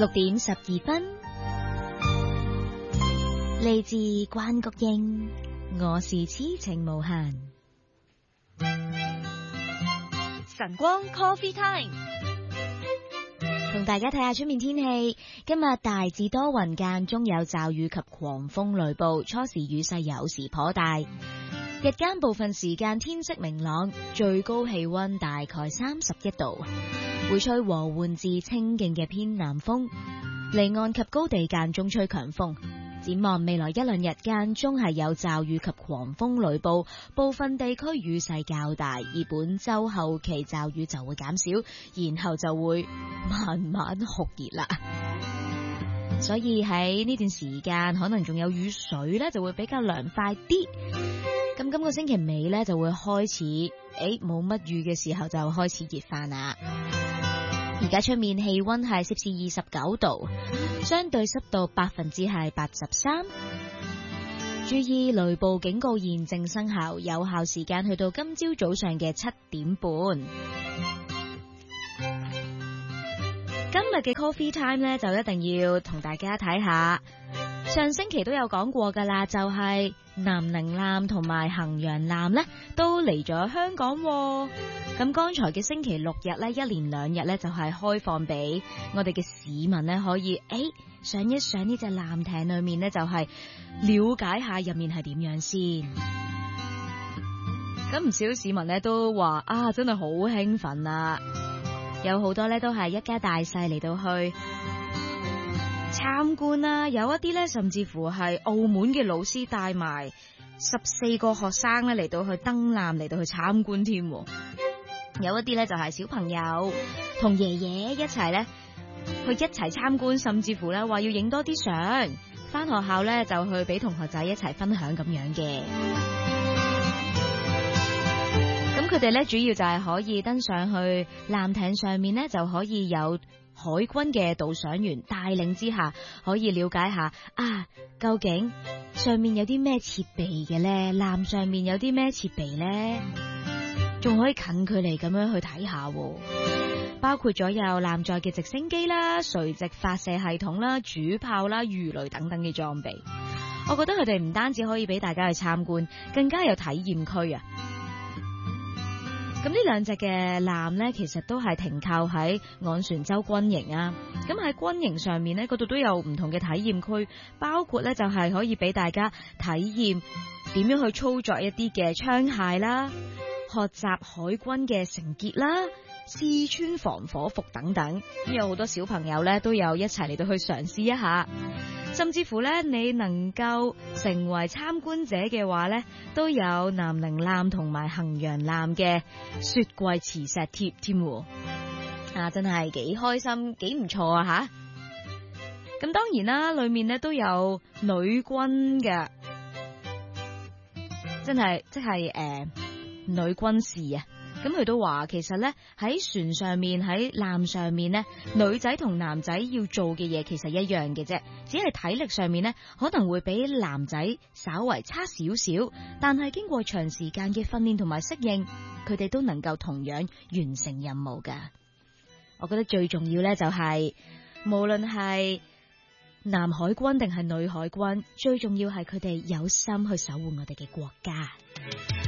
6:12，嚟自關菊英，我是痴情無限。 晨光 Coffee Time， 同大家睇下出面天氣。今日大致多雲，間中有驟雨及狂風雷暴，初時雨勢有時頗大。日間部分時間天色明朗，最高氣溫大概31度，會吹和緩至清勁嘅偏南風，離岸及高地間中吹強風。展望未來一兩日間中係有驟雨及狂風雷暴，部分地區雨勢較大，而本周後期驟雨就會減少，然後就會慢慢酷熱啦。所以喺呢段時間可能仲有雨水呢，就會比較涼快啲。咁今個星期尾呢，就會開始，冇乜雨嘅時候就開始熱返啦。而家出面氣溫係攝氏29度，相對濕度83%。注意雷暴警告現正生效，有效時間去到今朝早上嘅7點半。今日嘅 Coffee Time 呢，就一定要同大家睇下，上星期都有講過噶啦，就係南寧艦同埋衡陽艦呢都嚟咗香港喎。咁剛才嘅星期六日呢，一連兩日呢，就係開放俾我哋嘅市民呢，可以上一上呢隻艦艇裏面呢，就係了解下入面係點樣先。咁唔少市民呢都話真係好興奮啊！有好多呢都係一家大細嚟到去參觀啦，有一啲呢甚至乎係澳門嘅老師帶埋14個學生呢嚟到去登艦嚟到去參觀添。有一啲呢就係小朋友同爺爺一齊呢去一齊參觀，甚至乎呢話要影多啲相，返學校呢就去俾同學仔一齊分享咁樣嘅。咁佢哋呢主要就係可以登上去艦艇上面呢，就可以有海軍嘅導賞員帶領之下，可以了解下究竟上面有啲咩設備嘅呢？艦上面有啲咩設備呢？仲可以近距離咁樣去睇下，包括咗有艦載嘅直升機啦、垂直發射系統啦、主炮啦、魚雷等等嘅裝備。我覺得佢哋唔單止可以俾大家去參觀，更加有體驗區啊！咁呢兩隻嘅艦呢，其實都係停靠喺昂船洲軍營啊。咁喺軍營上面呢，嗰度都有唔同嘅體驗區，包括呢就係可以俾大家體驗點樣去操作一啲嘅槍械啦，學習海軍嘅繩結啦、試穿防火服等等。咁有好多小朋友呢都有一齊嚟到去嘗試一下，甚至乎呢你能夠成為參觀者嘅話呢，都有南寧艦同埋衡陽艦嘅雪櫃磁石貼添。真係幾開心，幾唔錯啊吓！咁當然啦，裏面呢都有女軍嘅，即係女軍士啊。咁佢都話其實呢喺船上面喺艦上面呢，女仔同男仔要做嘅嘢其實一樣嘅啫，只係體力上面呢可能會比男仔稍為差少少，但係經過長時間嘅訓練同埋適應，佢哋都能夠同樣完成任務噶。我覺得最重要呢就係無論係男海軍定係女海軍，最重要係佢哋有心去守護我哋嘅國家。